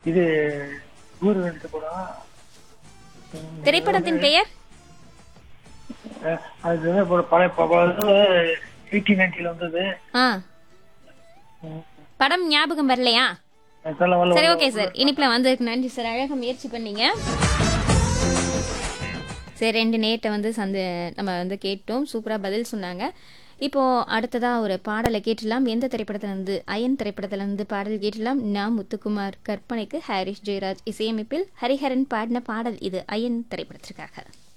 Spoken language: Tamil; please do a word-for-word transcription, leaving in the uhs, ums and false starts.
இது ஊர் எடுத்த படம். திரைப்படத்தின் பெயர்? அஹ், அது வந்து ஒரு பழைய எயிட்டீன் நைன்டில வந்தது. ஆ ம். படம் ஞாபகம் வரலையா? அது சொல்ல வரல. சரி, ஓகே சார். இனிப்புல வந்ததுக்கு நன்றி சார். அழகா முயற்சி பண்ணீங்க. சரி, ரெண்டு நேட்டை வந்து சந்து நம்ம வந்து கேட்டோம். சூப்பராக பதில் சொன்னாங்க. இப்போ அடுத்ததா ஒரு பாடலை கேட்டலாம். எந்த திரைப்படத்துல இருந்து? அயன் திரைப்படத்துல இருந்து பாடல் கேட்டலாம். நான் முத்துக்குமார் கற்பனைக்கு ஹாரிஸ் ஜெயராஜ் இசையமைப்பில் ஹரிஹரன் பாடின பாடல் இது அயன் திரைப்படத்திற்காக.